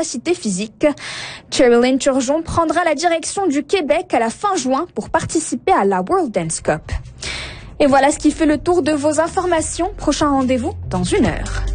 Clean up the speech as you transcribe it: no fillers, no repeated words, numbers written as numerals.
capacité physique. Sherilyn Turgeon prendra la direction du Québec à la fin juin pour participer à la World Dance Cup. Et voilà ce qui fait le tour de vos informations. Prochain rendez-vous dans 1 heure.